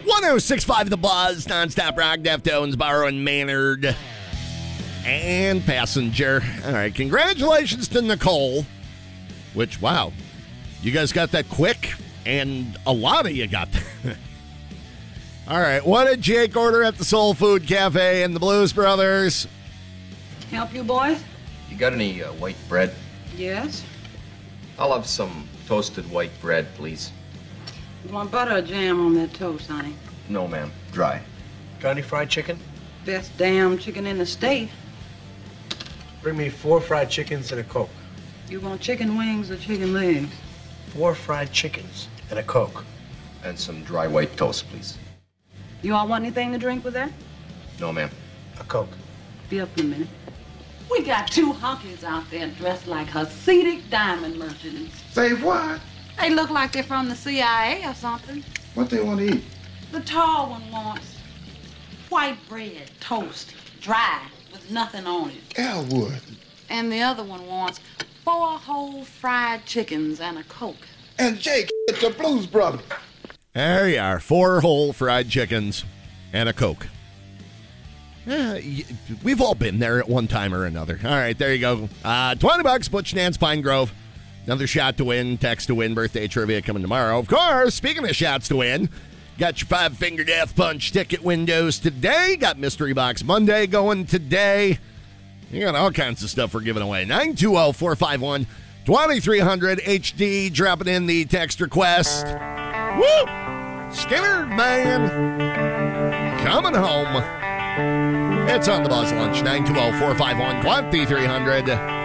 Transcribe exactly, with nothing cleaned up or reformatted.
one oh six point five The Buzz, nonstop rock, Deftones, Borrow and Maynard, and Passenger. All right, congratulations to Nicole, which, wow, you guys got that quick, and a lot of you got that. All right, what did Jake order at the Soul Food Cafe and the Blues Brothers? Help you, boys? You got any uh, white bread? Yes. I'll have some toasted white bread, please. You want butter or jam on that toast, honey? No, ma'am. Dry. Got any fried chicken? Best damn chicken in the state. Bring me four fried chickens and a Coke. You want chicken wings or chicken legs? Four fried chickens and a Coke. And some dry white toast, please. You all want anything to drink with that? No, ma'am. A Coke. Be up in a minute. We got two honkies out there dressed like Hasidic diamond merchants. Say what? They look like they're from the C I A or something. What they want to eat? The tall one wants white bread, toast, dry, with nothing on it. Elwood. And the other one wants four whole fried chickens and a Coke. And Jake at the Blues Brothers. There you are, four whole fried chickens and a Coke. Yeah, we've all been there at one time or another. All right, there you go. Uh, twenty bucks, Butch Nance Pine Grove. Another shot to win, text to win, birthday trivia coming tomorrow. Of course, speaking of shots to win, got your five-finger death punch ticket windows today. Got Mystery Box Monday going today. You got all kinds of stuff we're giving away. nine two zero, four five one, two three zero zero H D, dropping in the text request. Woo! Skinner Man coming home. It's on the Buzz Lunch, nine two zero, four five one, two three zero zero.